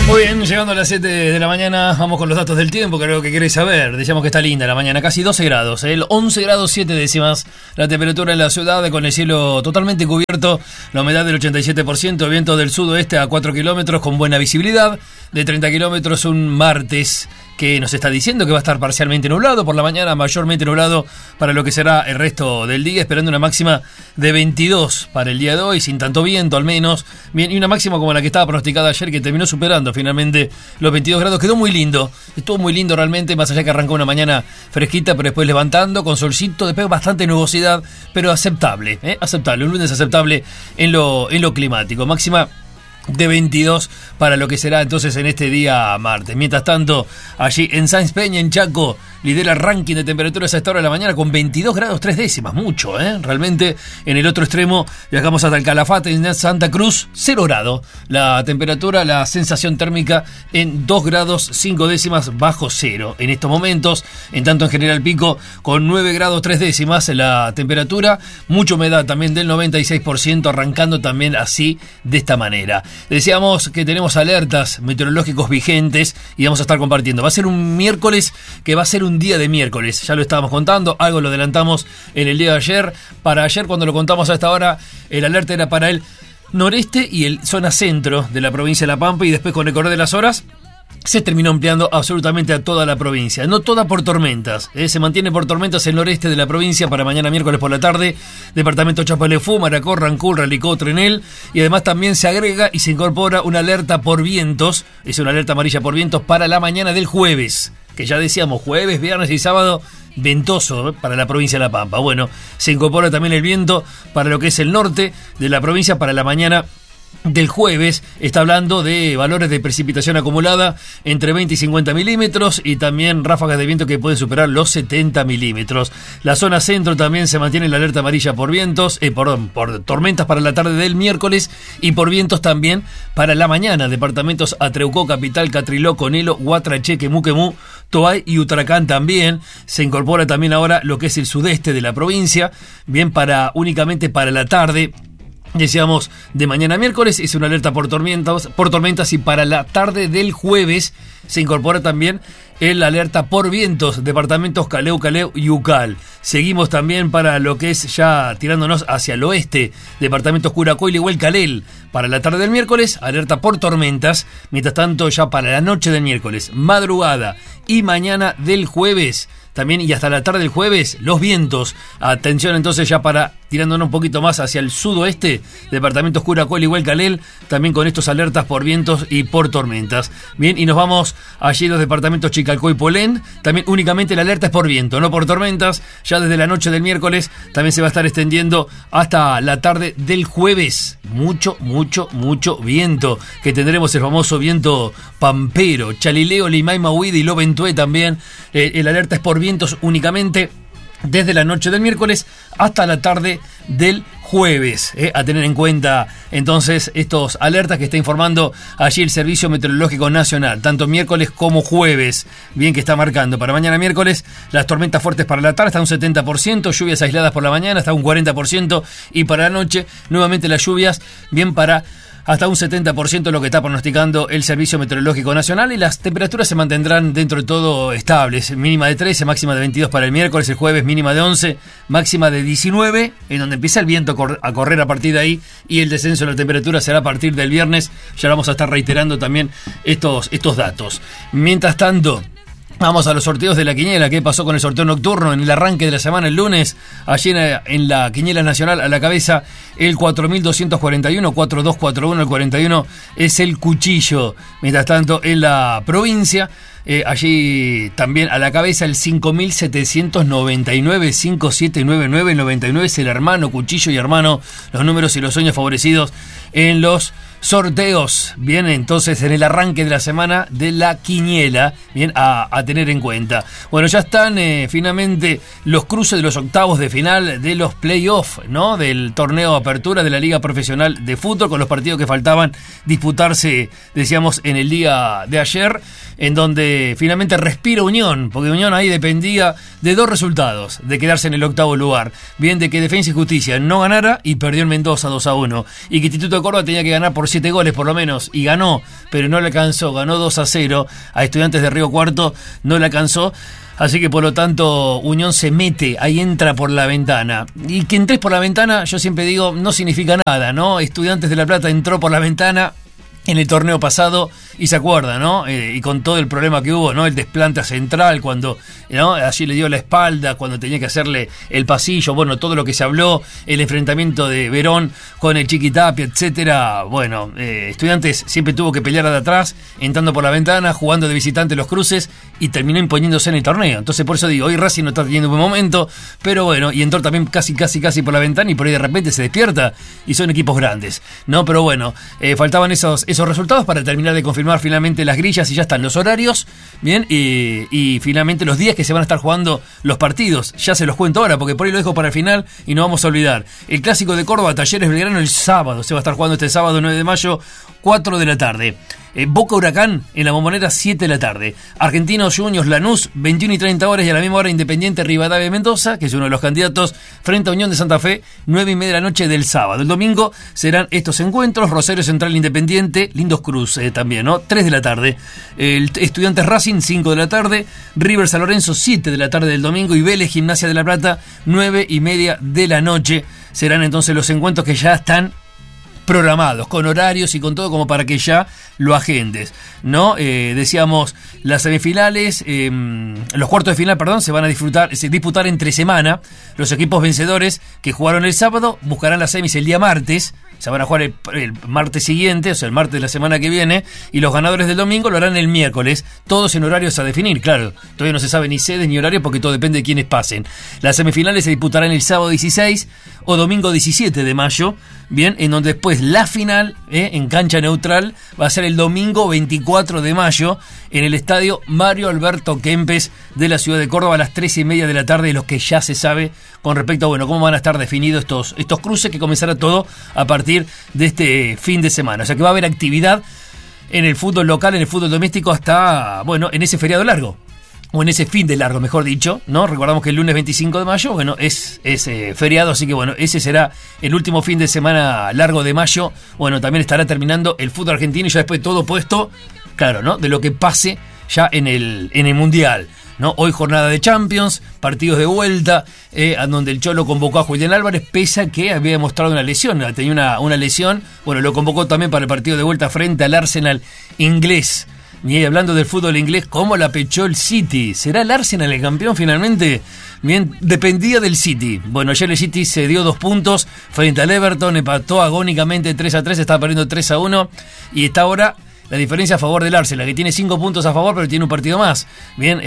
Muy bien, llegando a las 7 de la mañana, vamos con los datos del tiempo, que es lo que queréis saber. Decíamos que está linda la mañana, casi 12 grados, el 11 grados 7 décimas, la temperatura en la ciudad con el cielo totalmente cubierto, la humedad del 87%, viento del sudoeste a 4 kilómetros con buena visibilidad, de 30 kilómetros un martes que nos está diciendo que va a estar parcialmente nublado por la mañana, mayormente nublado para lo que será el resto del día, esperando una máxima de 22 para el día de hoy, sin tanto viento al menos, bien, y una máxima como la que estaba pronosticada ayer, que terminó superando finalmente los 22 grados, quedó muy lindo, estuvo muy lindo realmente, más allá que arrancó una mañana fresquita, pero después levantando, con solcito, después bastante nubosidad, pero aceptable, aceptable, un lunes aceptable en lo climático, máxima de 22 para lo que será entonces en este día martes. Mientras tanto, allí en Sáenz Peña, en Chaco, lidera el ranking de temperaturas a esta hora de la mañana con 22 grados 3 décimas, mucho, realmente. En el otro extremo viajamos hasta el Calafate, en Santa Cruz, 0 grado. La temperatura, la sensación térmica en 2 grados 5 décimas bajo cero en estos momentos. En tanto en General Pico con 9 grados 3 décimas la temperatura, mucha humedad también del 96%, arrancando también así de esta manera. Decíamos que tenemos alertas meteorológicos vigentes y vamos a estar compartiendo. Va a ser un miércoles que va a ser un día de miércoles. Ya lo estábamos contando, algo lo adelantamos en el día de ayer. Para ayer, cuando lo contamos a esta hora, el alerta era para el noreste y el zona centro de la provincia de La Pampa, y después con el correr de las horas se terminó ampliando absolutamente a toda la provincia. No toda por tormentas, se mantiene por tormentas el noreste de la provincia para mañana miércoles por la tarde. Departamento Chapalefú, Maracó, Rancul, Ralicó, Trenel. Y además también se agrega y se incorpora una alerta por vientos. Es una alerta amarilla por vientos para la mañana del jueves. Que ya decíamos, jueves, viernes y sábado, ventoso para la provincia de La Pampa. Bueno, se incorpora también el viento para lo que es el norte de la provincia para la mañana del jueves. Está hablando de valores de precipitación acumulada entre 20 y 50 milímetros y también ráfagas de viento que pueden superar los 70 milímetros. La zona centro también se mantiene en la alerta amarilla por vientos, por tormentas para la tarde del miércoles y por vientos también para la mañana. Departamentos Atreucó, Capital, Catriló, Conelo, Guatracheque, Muquemú, Toay y Utracán también. Se incorpora también ahora lo que es el sudeste de la provincia, bien únicamente para la tarde. Decíamos, de mañana miércoles es una alerta por tormentas y para la tarde del jueves se incorpora también el alerta por vientos, departamentos Caleu y Ucal. Seguimos también para lo que es ya tirándonos hacia el oeste, departamentos Curacoy y Huelcalel. Para la tarde del miércoles, alerta por tormentas. Mientras tanto, ya para la noche del miércoles, madrugada y mañana del jueves también, y hasta la tarde del jueves, los vientos. Atención entonces ya para tirándonos un poquito más hacia el sudoeste, departamentos Curacoy y Huelcalel, también con estos alertas por vientos y por tormentas. Bien, y nos vamos allí los departamentos Chicalcó y Polén, también únicamente la alerta es por viento, no por tormentas. Ya desde la noche del miércoles también se va a estar extendiendo hasta la tarde del jueves. Mucho viento, que tendremos el famoso viento pampero, Chalileo, Limay, Mahuida y Loventué también. El alerta es por vientos únicamente desde la noche del miércoles hasta la tarde del jueves. A tener en cuenta entonces estos alertas que está informando allí el Servicio Meteorológico Nacional, tanto miércoles como jueves. Bien, que está marcando para mañana miércoles las tormentas fuertes para la tarde hasta un 70%, lluvias aisladas por la mañana hasta un 40%, y para la noche nuevamente las lluvias bien para hasta un 70% lo que está pronosticando el Servicio Meteorológico Nacional, y las temperaturas se mantendrán dentro de todo estables, mínima de 13, máxima de 22 para el miércoles, el jueves mínima de 11, máxima de 19, en donde empieza el viento a correr a partir de ahí, y el descenso de la temperatura será a partir del viernes. Ya vamos a estar reiterando también estos datos. Mientras tanto, vamos a los sorteos de la quiniela. ¿Qué pasó con el sorteo nocturno en el arranque de la semana el lunes? Allí en la quiniela nacional, a la cabeza el 4241, 4241, el 41 es el cuchillo. Mientras tanto, en la provincia, allí también a la cabeza el 5799, 5799, el 99 es el hermano cuchillo y hermano, los números y los sueños favorecidos en los sorteos. Bien, entonces en el arranque de la semana de la quiniela, bien, a tener en cuenta. Bueno, ya están finalmente los cruces de los octavos de final de los playoffs, ¿no? Del torneo de apertura de la Liga Profesional de Fútbol, con los partidos que faltaban disputarse, decíamos, en el día de ayer, en donde finalmente respira Unión, porque Unión ahí dependía de dos resultados, de quedarse en el octavo lugar. Bien, de que Defensa y Justicia no ganara y perdió en Mendoza 2-1, y que Instituto de Córdoba tenía que ganar por por 7 goles por lo menos, y ganó, pero no le alcanzó, ganó 2-0 a Estudiantes de Río Cuarto, no le alcanzó. Así que por lo tanto Unión se mete, ahí entra por la ventana. Y que entres por la ventana, yo siempre digo, no significa nada, ¿no? Estudiantes de La Plata entró por la ventana en el torneo pasado y se acuerda, ¿no? Y con todo el problema que hubo, ¿no? El desplante central, cuando, ¿no? Allí le dio la espalda, cuando tenía que hacerle el pasillo, bueno, todo lo que se habló, el enfrentamiento de Verón con el Chiquitapia, etcétera. Bueno, Estudiantes siempre tuvo que pelear de atrás, entrando por la ventana, jugando de visitante los cruces y terminó imponiéndose en el torneo. Entonces por eso digo, hoy Racing no está teniendo un buen momento, pero bueno, y entró también casi por la ventana y por ahí de repente se despierta y son equipos grandes, ¿no? Pero bueno, faltaban esos resultados para terminar de confirmar finalmente las grillas y ya están los horarios, bien, y finalmente los días que se van a estar jugando los partidos. Ya se los cuento ahora porque por ahí lo dejo para el final y no vamos a olvidar. El clásico de Córdoba, Talleres Belgrano, el sábado, se va a estar jugando este sábado 9 de mayo, 4 de la tarde. Boca Huracán en la Bombonera 7 de la tarde. Argentinos Juniors Lanús 21 y 30 horas y a la misma hora Independiente Rivadavia Mendoza, que es uno de los candidatos, frente a Unión de Santa Fe 9 y media de la noche del sábado. El domingo serán estos encuentros: Rosario Central Independiente, lindos cruces también, ¿no? 3 de la tarde. El Estudiantes Racing 5 de la tarde, River San Lorenzo 7 de la tarde del domingo y Vélez Gimnasia de La Plata 9 y media de la noche. Serán entonces los encuentros que ya están programados, con horarios y con todo como para que ya lo agendes, ¿no? Decíamos, las semifinales, los cuartos de final, perdón, se van a disputar entre semana. Los equipos vencedores que jugaron el sábado buscarán las semis el día martes. Se van a jugar el martes siguiente, o sea, el martes de la semana que viene, y los ganadores del domingo lo harán el miércoles, todos en horarios a definir, claro. Todavía no se sabe ni sedes ni horarios porque todo depende de quiénes pasen. Las semifinales se disputarán el sábado 16 o domingo 17 de mayo, bien, en donde después la final, en cancha neutral, va a ser el domingo 24 de mayo, en el estadio Mario Alberto Kempes de la ciudad de Córdoba a las 3:30 de la tarde, lo que ya se sabe con respecto a, bueno, cómo van a estar definidos estos cruces, que comenzará todo a partir de este fin de semana. O sea que va a haber actividad en el fútbol local, en el fútbol doméstico, hasta, bueno, en ese feriado largo, o en ese fin de largo, mejor dicho, ¿no? Recordamos que el lunes 25 de mayo, bueno, es feriado, así que bueno, ese será el último fin de semana largo de mayo. Bueno, también estará terminando el fútbol argentino y ya después todo puesto, claro, ¿no? De lo que pase ya en el Mundial, ¿no? Hoy jornada de Champions, partidos de vuelta, donde el Cholo convocó a Julián Álvarez, pese a que había mostrado una lesión, tenía una lesión, bueno, lo convocó también para el partido de vuelta frente al Arsenal inglés. Y hablando del fútbol inglés, ¿cómo la pechó el City? ¿Será el Arsenal el campeón finalmente? Bien, dependía del City. Bueno, ayer el City se dio 2 puntos frente al Everton, empató agónicamente 3-3, estaba perdiendo 3-1 y está ahora la diferencia a favor del Arsenal, que tiene 5 puntos a favor, pero tiene un partido más. Bien,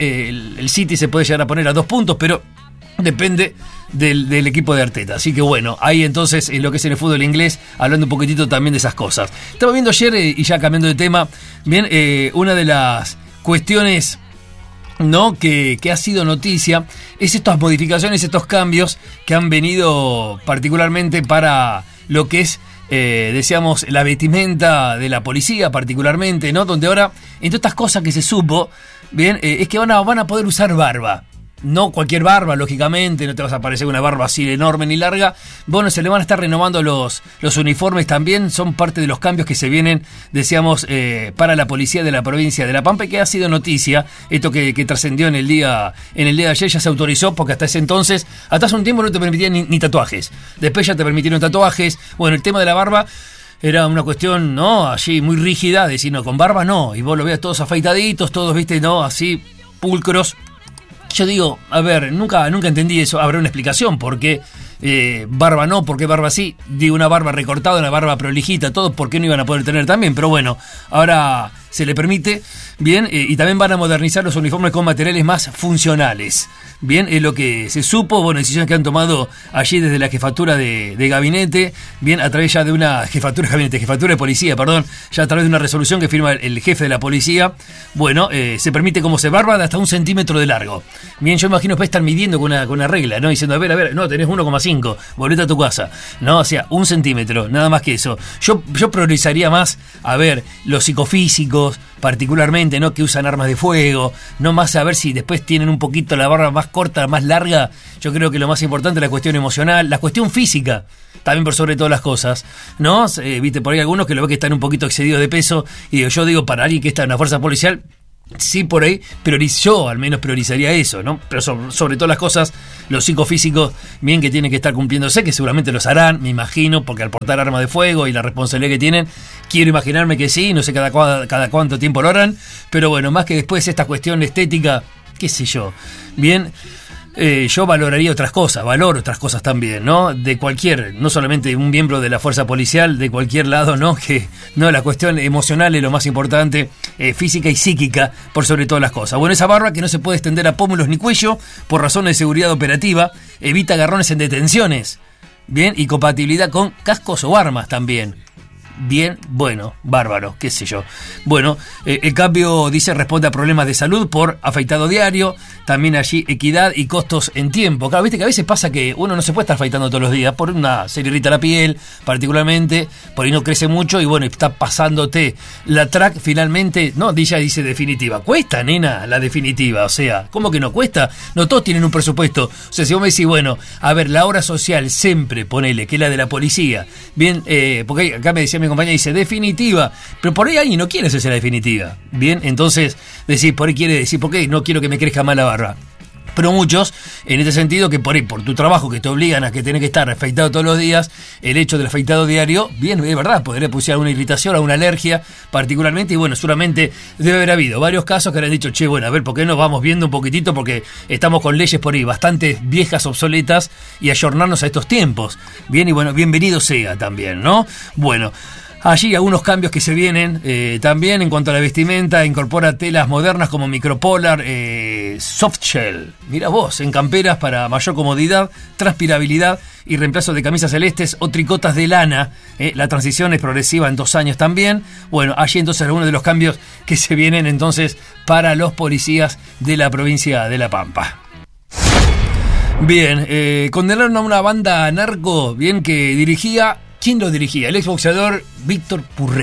el City se puede llegar a poner a 2 puntos, pero depende del equipo de Arteta. Así que bueno, ahí entonces en lo que es el fútbol inglés, hablando un poquitito también de esas cosas. Estaba viendo ayer, y ya cambiando de tema, bien, una de las cuestiones, ¿no?, que ha sido noticia es estas modificaciones, estos cambios que han venido particularmente para lo que es, decíamos, la vestimenta de la policía particularmente, ¿no? Donde ahora, entre estas cosas que se supo, bien, es que van a poder usar barba. No cualquier barba, lógicamente, no te vas a aparecer una barba así enorme ni larga. Bueno, se le van a estar renovando los uniformes también, son parte de los cambios que se vienen, decíamos, para la policía de la provincia de La Pampa, que ha sido noticia, esto que trascendió en el día de ayer. Ya se autorizó, porque hasta ese entonces, hasta hace un tiempo no te permitían ni tatuajes, después ya te permitieron tatuajes. Bueno, el tema de la barba era una cuestión, ¿no?, allí muy rígida, decir, no, con barba no, y vos lo veas todos afeitaditos, todos, viste, ¿no?, así, pulcros. Yo digo, a ver, nunca entendí eso. Habrá una explicación, ¿por qué barba no? ¿Por qué barba sí? Digo, una barba recortada, una barba prolijita, todo, ¿por qué no iban a poder tener también? Pero bueno, ahora se le permite, bien, y también van a modernizar los uniformes con materiales más funcionales. Bien, es lo que se supo, bueno, decisiones que han tomado allí desde la jefatura de gabinete, bien, a través ya de una jefatura de policía, perdón, ya a través de una resolución que firma el jefe de la policía. Bueno, se permite como se barba de hasta 1 centímetro de largo. Bien, yo imagino que estar midiendo con una regla, ¿no? Diciendo, a ver, no, tenés 1,5, volvete a tu casa, ¿no? O sea, 1 centímetro, nada más que eso. Yo priorizaría más, a ver, lo psicofísico, chicos, particularmente, ¿no? Que usan armas de fuego, no más a ver si después tienen un poquito la barba más corta, más larga. Yo creo que lo más importante es la cuestión emocional, la cuestión física, también por sobre todas las cosas, ¿no? Viste, por ahí algunos que lo ven que están un poquito excedidos de peso, y yo digo, para alguien que está en una fuerza policial, sí, por ahí, yo al menos priorizaría eso, ¿no? Pero sobre todas las cosas, los psicofísicos, bien que tienen que estar cumpliéndose, que seguramente los harán, me imagino, porque al portar armas de fuego y la responsabilidad que tienen, quiero imaginarme que sí, no sé cada cuánto tiempo lo harán, pero bueno, más que después esta cuestión estética, qué sé yo, bien. Yo valoraría valoro otras cosas también, ¿no? De cualquier, no solamente un miembro de la fuerza policial, de cualquier lado, ¿no? Que no, la cuestión emocional es lo más importante, física y psíquica, por sobre todas las cosas. Bueno, esa barba que no se puede extender a pómulos ni cuello, por razones de seguridad operativa, evita agarrones en detenciones, bien, y compatibilidad con cascos o armas también. Bien, bueno, bárbaro, qué sé yo. Bueno, el cambio, dice, responde a problemas de salud por afeitado diario, también allí equidad y costos en tiempo. Claro, viste que a veces pasa que uno no se puede estar afeitando todos los días, por se le irrita la piel, particularmente, por ahí no crece mucho y bueno, está pasándote la track finalmente, no, dice definitiva. Cuesta, nena, la definitiva, o sea, ¿cómo que no cuesta? No todos tienen un presupuesto. O sea, si vos me decís, bueno, a ver, la obra social, siempre ponele, que es la de la policía, bien, porque acá me decía mi compañera, dice definitiva, pero por ahí alguien no quiere hacerse la definitiva, bien, entonces decís, por ahí quiere decir, ¿por qué no quiero que me crezca más la barba? Pero muchos, en este sentido, que por ahí, por tu trabajo, que te obligan a que tenés que estar afeitado todos los días, el hecho del afeitado diario, bien, es verdad, podría producir alguna irritación, alguna alergia, particularmente, y bueno, seguramente debe haber habido varios casos que le han dicho, che, bueno, a ver, ¿por qué no vamos viendo un poquitito? Porque estamos con leyes por ahí bastante viejas, obsoletas, y ayornarnos a estos tiempos. Bien, y bueno, bienvenido sea también, ¿no? Bueno. Allí algunos cambios que se vienen también en cuanto a la vestimenta, incorpora telas modernas como micropolar, softshell, mira vos, en camperas para mayor comodidad, transpirabilidad y reemplazo de camisas celestes o tricotas de lana. La transición es progresiva en 2 años también. Bueno, allí entonces algunos de los cambios que se vienen entonces para los policías de la provincia de La Pampa. Bien, condenaron a una banda narco, bien, que dirigía... ¿Quién lo dirigía? El exboxeador Víctor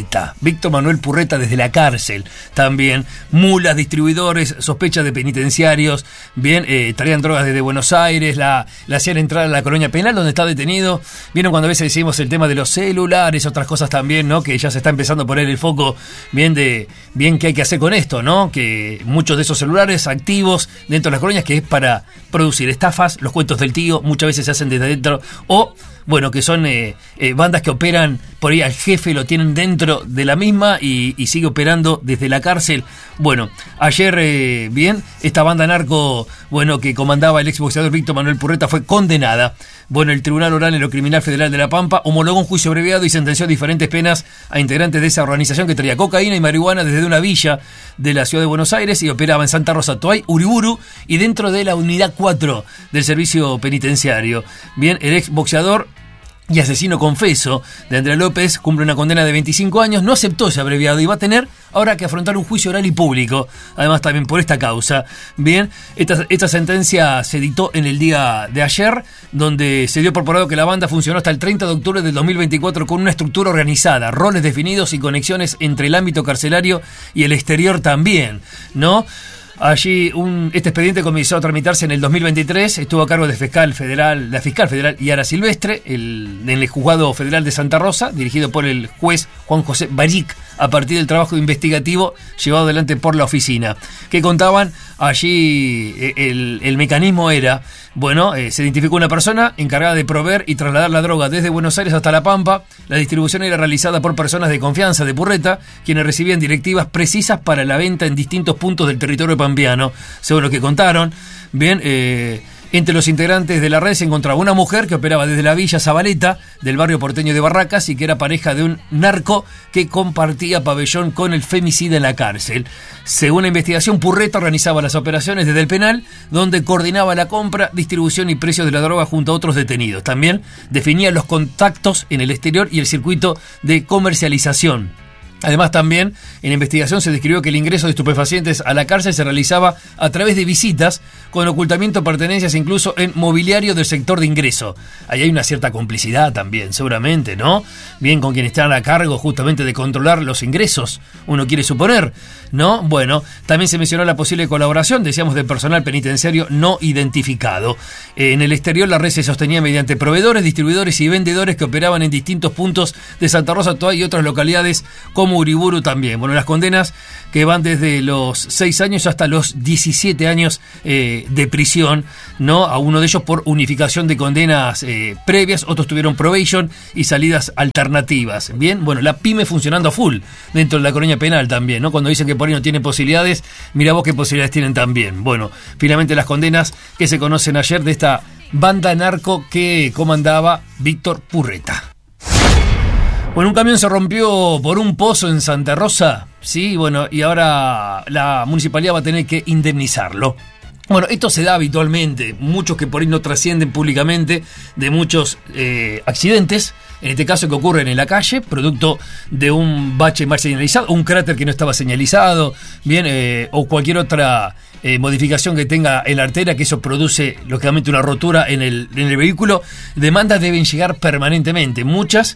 Manuel Purreta, desde la cárcel también. Mulas, distribuidores, sospechas de penitenciarios, bien, traían drogas desde Buenos Aires, la hacían entrar a la colonia penal donde está detenido. Vieron cuando a veces decimos el tema de los celulares, otras cosas también, ¿no? Que ya se está empezando a poner el foco bien qué hay que hacer con esto, ¿no? Que muchos de esos celulares activos dentro de las colonias, que es para producir estafas, los cuentos del tío, muchas veces se hacen desde dentro, o bueno, que son bandas que operan, por ahí al jefe lo tienen dentro de la misma y sigue operando desde la cárcel. Bueno, ayer, bien, esta banda narco, bueno, que comandaba el exboxeador Víctor Manuel Purreta fue condenada. Bueno, el Tribunal Oral en lo Criminal Federal de La Pampa homologó un juicio abreviado y sentenció diferentes penas a integrantes de esa organización que traía cocaína y marihuana desde una villa de la ciudad de Buenos Aires y operaba en Santa Rosa, Toay, Uriburu y dentro de la unidad 4 del servicio penitenciario. Bien, el exboxeador y asesino confeso de Andrea López cumple una condena de 25 años, no aceptó ese abreviado y va a tener ahora que afrontar un juicio oral y público, además también por esta causa. Bien, esta sentencia se dictó en el día de ayer, donde se dio por probado que la banda funcionó hasta el 30 de octubre del 2024 con una estructura organizada, roles definidos y conexiones entre el ámbito carcelario y el exterior también, ¿no? Allí este expediente comenzó a tramitarse en el 2023, estuvo a cargo de la fiscal federal Yara Silvestre, en el juzgado federal de Santa Rosa, dirigido por el juez Juan José Barric, a partir del trabajo investigativo llevado adelante por la oficina, que contaban allí, el mecanismo era, bueno, se identificó una persona encargada de proveer y trasladar la droga desde Buenos Aires hasta La Pampa. La distribución era realizada por personas de confianza de Purreta, quienes recibían directivas precisas para la venta en distintos puntos del territorio pampeano, según lo que contaron. Bien, entre los integrantes de la red se encontraba una mujer que operaba desde la Villa Zabaleta, del barrio porteño de Barracas, y que era pareja de un narco que compartía pabellón con el femicida en la cárcel. Según la investigación, Purreta organizaba las operaciones desde el penal, donde coordinaba la compra, distribución y precios de la droga junto a otros detenidos. También definía los contactos en el exterior y el circuito de comercialización. Además, también en la investigación se describió que el ingreso de estupefacientes a la cárcel se realizaba a través de visitas con ocultamiento de pertenencias incluso en mobiliario del sector de ingreso. Ahí hay una cierta complicidad también, seguramente, ¿no? Bien, con quienes están a cargo justamente de controlar los ingresos, uno quiere suponer, ¿no? Bueno, también se mencionó la posible colaboración, decíamos, de personal penitenciario no identificado. En el exterior la red se sostenía mediante proveedores, distribuidores y vendedores que operaban en distintos puntos de Santa Rosa, Toay y otras localidades como Uriburu también. Bueno, las condenas que van desde los 6 años hasta los 17 años de prisión, ¿no? A uno de ellos por unificación de condenas previas, otros tuvieron probation y salidas alternativas. Bien, bueno, la pyme funcionando a full dentro de la colonia penal también, ¿no? Cuando dicen que por ahí no tiene posibilidades, mira vos qué posibilidades tienen también. Bueno, finalmente las condenas que se conocen ayer de esta banda narco que comandaba Víctor Purreta. Bueno, un camión se rompió por un pozo en Santa Rosa, sí, bueno, y ahora la municipalidad va a tener que indemnizarlo. Bueno, esto se da habitualmente, muchos que por ahí no trascienden públicamente de muchos accidentes, en este caso que ocurren en la calle, producto de un bache mal señalizado, un cráter que no estaba señalizado, bien, o cualquier otra modificación que tenga en la arteria, que eso produce lógicamente una rotura en el vehículo. Demandas deben llegar permanentemente, muchas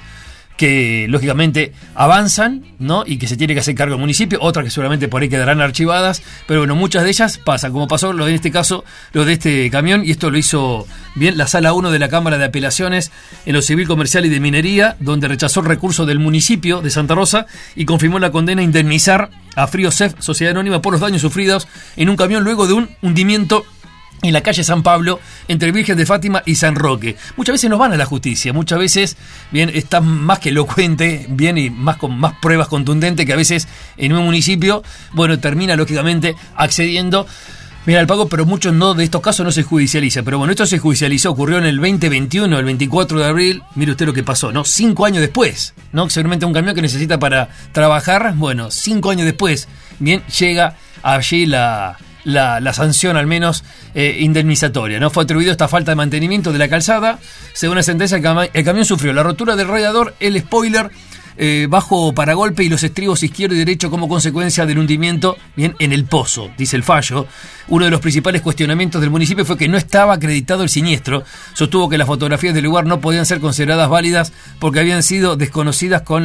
que lógicamente avanzan, ¿no? Y que se tiene que hacer cargo del municipio, otras que seguramente por ahí quedarán archivadas, pero bueno, muchas de ellas pasan, como pasó lo de este caso, lo de este camión, y esto lo hizo bien la Sala 1 de la Cámara de Apelaciones en lo Civil, Comercial y de Minería, donde rechazó el recurso del municipio de Santa Rosa y confirmó la condena a indemnizar a Friosef, Sociedad Anónima, por los daños sufridos en un camión luego de un hundimiento en la calle San Pablo, entre Virgen de Fátima y San Roque. Muchas veces nos van a la justicia, muchas veces bien está más que elocuente, bien, y más con más pruebas contundentes que a veces en un municipio, bueno, termina lógicamente accediendo bien al pago, pero muchos no de estos casos no se judicializa. Pero bueno, esto se judicializó, ocurrió en el 2021, el 24 de abril, mire usted lo que pasó, ¿no? 5 años después, ¿no? Seguramente un camión que necesita para trabajar, bueno, 5 años después, bien, llega allí la sanción al menos indemnizatoria, ¿no? Fue atribuido esta falta de mantenimiento de la calzada. Según la sentencia, el camión sufrió la rotura del radiador, el spoiler, bajo paragolpe y los estribos izquierdo y derecho como consecuencia del hundimiento bien en el pozo, dice el fallo. Uno de los principales cuestionamientos del municipio fue que no estaba acreditado el siniestro. Sostuvo que las fotografías del lugar no podían ser consideradas válidas porque habían sido desconocidas en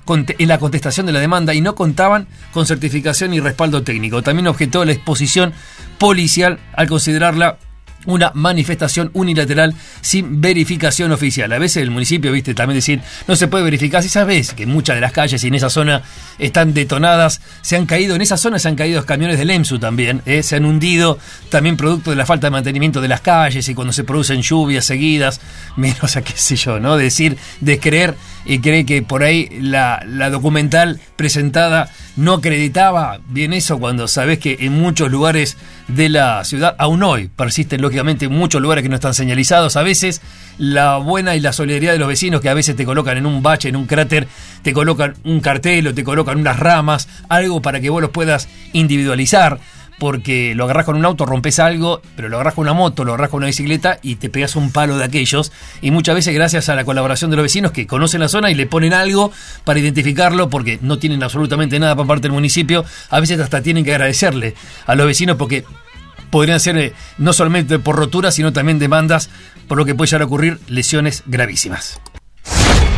la contestación de la demanda y no contaban con certificación y respaldo técnico. También objetó la exposición policial al considerarla una manifestación unilateral sin verificación oficial. A veces el municipio, viste, también decir, no se puede verificar. Si sabes que muchas de las calles y en esa zona están detonadas, en esa zona se han caído camiones del EMSU también, se han hundido también producto de la falta de mantenimiento de las calles y cuando se producen lluvias seguidas, o sea, qué sé yo, ¿no? Decir, descreer y cree que por ahí la documental presentada no acreditaba bien eso, cuando sabés que en muchos lugares de la ciudad, aún hoy, persisten lógicamente muchos lugares que no están señalizados. A veces la buena y la solidaridad de los vecinos, que a veces te colocan en un bache, en un cráter, te colocan un cartel o te colocan unas ramas, algo para que vos los puedas individualizar, porque lo agarrás con un auto, rompes algo, pero lo agarrás con una moto, lo agarrás con una bicicleta y te pegás un palo de aquellos. Y muchas veces gracias a la colaboración de los vecinos que conocen la zona y le ponen algo para identificarlo, porque no tienen absolutamente nada por parte del municipio, a veces hasta tienen que agradecerle a los vecinos porque podrían ser no solamente por roturas, sino también demandas, por lo que puede llegar a ocurrir lesiones gravísimas.